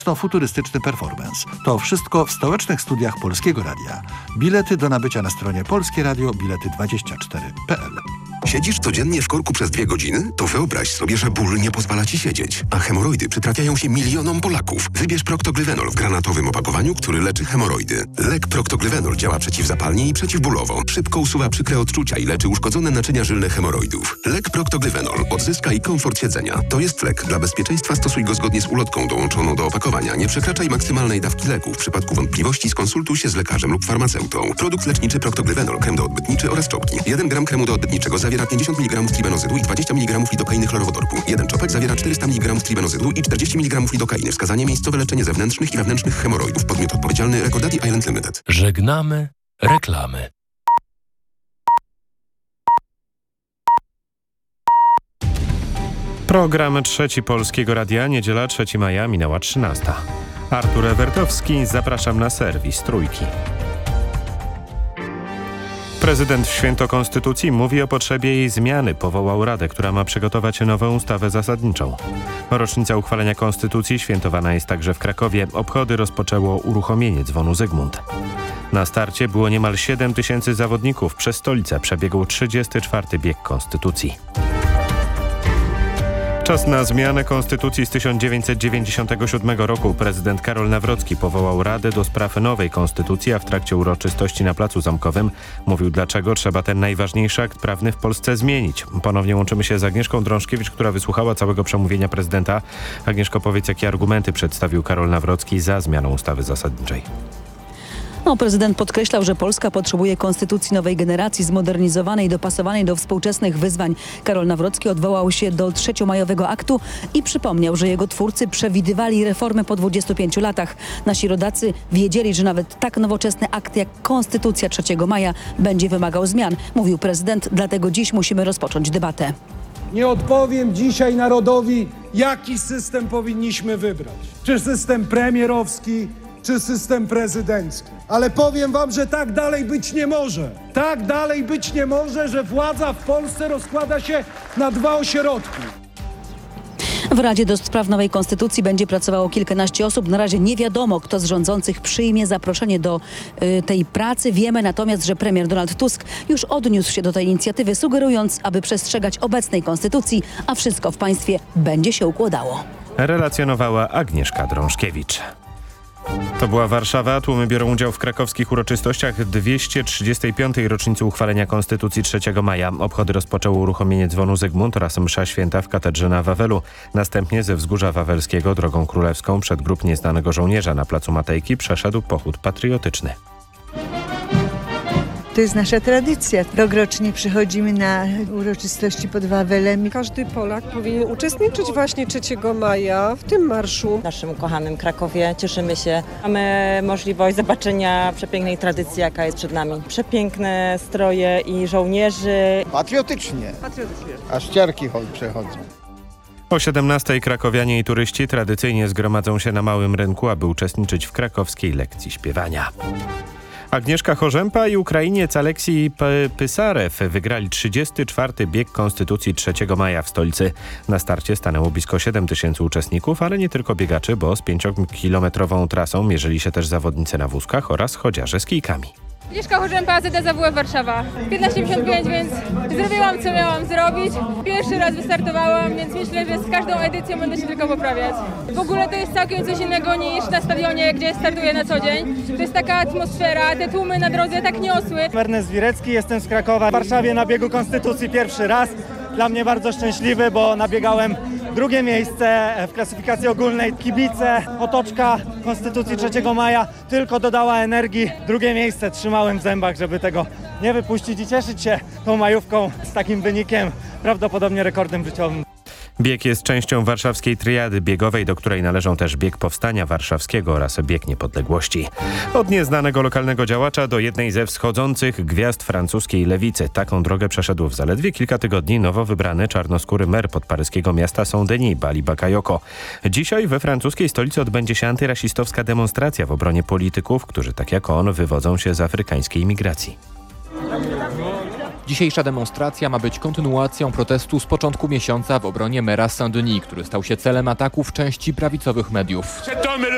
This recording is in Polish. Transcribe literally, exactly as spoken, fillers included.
To futurystyczny performance. To wszystko w stołecznych studiach Polskiego Radia. Bilety do nabycia na stronie Polskie Radio Bilety dwadzieścia cztery kropka p l. Siedzisz codziennie w korku przez dwie godziny? To wyobraź sobie, że ból nie pozwala ci siedzieć. A hemoroidy przytrafiają się milionom Polaków. Wybierz Proctoglyvenol w granatowym opakowaniu, który leczy hemoroidy. Lek Proctoglyvenol działa przeciwzapalnie i przeciwbólowo. Szybko usuwa przykre odczucia i leczy uszkodzone naczynia żylne hemoroidów. Lek Proctoglyvenol. Odzyskaj komfort siedzenia. To jest lek. Dla bezpieczeństwa stosuj go zgodnie z ulotką dołączoną do opakowania. Nie przekraczaj maksymalnej dawki leku. W przypadku wątpliwości skonsultuj się z lekarzem lub farmaceutą. Produkt leczniczy Proctoglyvenol. Krem doodbytniczy oraz czopki. jeden gram kremu doodbytniczego zawiera pięćdziesiąt miligramów tribenozydu i dwadzieścia miligramów lidokainy chlorowodorku. Jeden czopek zawiera czterysta miligramów tribenozydu i czterdzieści miligramów lidokainy. Wskazanie: miejscowe leczenie zewnętrznych i wewnętrznych hemoroidów. Podmiot odpowiedzialny: Recordati Island Limited. Żegnamy reklamy. Program Trzeci Polskiego Radia, niedziela trzeciego maja, minęła trzynasta. Artur Ewertowski, zapraszam na serwis Trójki. Prezydent w święto Konstytucji mówi o potrzebie jej zmiany. Powołał Radę, która ma przygotować nową ustawę zasadniczą. Rocznica uchwalenia Konstytucji świętowana jest także w Krakowie. Obchody rozpoczęło uruchomienie dzwonu Zygmunt. Na starcie było niemal siedem tysięcy zawodników. Przez stolicę przebiegł trzydziesty czwarty bieg Konstytucji. Czas na zmianę Konstytucji z tysiąc dziewięćset dziewięćdziesiątego siódmego roku. Prezydent Karol Nawrocki powołał Radę do spraw nowej Konstytucji, a w trakcie uroczystości na Placu Zamkowym mówił, dlaczego trzeba ten najważniejszy akt prawny w Polsce zmienić. Ponownie łączymy się z Agnieszką Drążkiewicz, która wysłuchała całego przemówienia prezydenta. Agnieszko, powiedz, jakie argumenty przedstawił Karol Nawrocki za zmianą ustawy zasadniczej? No, prezydent podkreślał, że Polska potrzebuje konstytucji nowej generacji, zmodernizowanej i dopasowanej do współczesnych wyzwań. Karol Nawrocki odwołał się do trzeciomajowego aktu i przypomniał, że jego twórcy przewidywali reformy po dwudziestu pięciu latach. Nasi rodacy wiedzieli, że nawet tak nowoczesny akt jak Konstytucja trzeciego maja będzie wymagał zmian, mówił prezydent, dlatego dziś musimy rozpocząć debatę. Nie odpowiem dzisiaj narodowi, jaki system powinniśmy wybrać. Czy system premierowski, czy system prezydencki. Ale powiem wam, że tak dalej być nie może. Tak dalej być nie może, że władza w Polsce rozkłada się na dwa ośrodki. W Radzie do spraw nowej konstytucji będzie pracowało kilkanaście osób. Na razie nie wiadomo, kto z rządzących przyjmie zaproszenie do y, tej pracy. Wiemy natomiast, że premier Donald Tusk już odniósł się do tej inicjatywy, sugerując, aby przestrzegać obecnej konstytucji, a wszystko w państwie będzie się układało. Relacjonowała Agnieszka Drążkiewicz. To była Warszawa. Tłumy biorą udział w krakowskich uroczystościach dwieście trzydziestej piątej rocznicy uchwalenia Konstytucji trzeciego maja. Obchody rozpoczęło uruchomienie dzwonu Zygmunt oraz msza święta w katedrze na Wawelu. Następnie ze wzgórza wawelskiego drogą królewską przed grób nieznanego żołnierza na placu Matejki przeszedł pochód patriotyczny. To jest nasza tradycja. Rokrocznie przychodzimy na uroczystości pod Wawelem. Każdy Polak powinien uczestniczyć właśnie trzeciego maja w tym marszu. W naszym kochanym Krakowie cieszymy się. Mamy możliwość zobaczenia przepięknej tradycji, jaka jest przed nami. Przepiękne stroje i żołnierzy. Patriotycznie. Patriotycznie. Aż ciarki przechodzą. O siedemnastej krakowianie i turyści tradycyjnie zgromadzą się na Małym Rynku, aby uczestniczyć w krakowskiej lekcji śpiewania. Agnieszka Chorzępa i Ukrainiec Aleksij Pysarew wygrali trzydziesty czwarty bieg Konstytucji trzeciego maja w stolicy. Na starcie stanęło blisko siedem tysięcy uczestników, ale nie tylko biegaczy, bo z pięciokilometrową trasą mierzyli się też zawodnicy na wózkach oraz chodziarze z kijkami. Agnieszka Chorzępa, Z D Z W F Warszawa. piętnaście pięćdziesiąt pięć, więc zrobiłam, co miałam zrobić. Pierwszy raz wystartowałam, więc myślę, że z każdą edycją będę się tylko poprawiać. W ogóle to jest całkiem coś innego niż na stadionie, gdzie startuję na co dzień. To jest taka atmosfera, te tłumy na drodze tak niosły. Ernest Wirecki, jestem z Krakowa. W Warszawie na biegu Konstytucji pierwszy raz. Dla mnie bardzo szczęśliwy, bo nabiegałem drugie miejsce w klasyfikacji ogólnej. Kibice, otoczka Konstytucji trzeciego maja tylko dodała energii. Drugie miejsce trzymałem w zębach, żeby tego nie wypuścić i cieszyć się tą majówką z takim wynikiem, prawdopodobnie rekordem życiowym. Bieg jest częścią warszawskiej triady biegowej, do której należą też bieg Powstania Warszawskiego oraz bieg Niepodległości. Od nieznanego lokalnego działacza do jednej ze wschodzących gwiazd francuskiej lewicy. Taką drogę przeszedł w zaledwie kilka tygodni nowo wybrany czarnoskóry mer podparyskiego miasta Saint-Denis, Bali Bakayoko. Dzisiaj we francuskiej stolicy odbędzie się antyrasistowska demonstracja w obronie polityków, którzy tak jak on wywodzą się z afrykańskiej imigracji. Dzisiejsza demonstracja ma być kontynuacją protestu z początku miesiąca w obronie mera Saint-Denis, który stał się celem ataków części prawicowych mediów.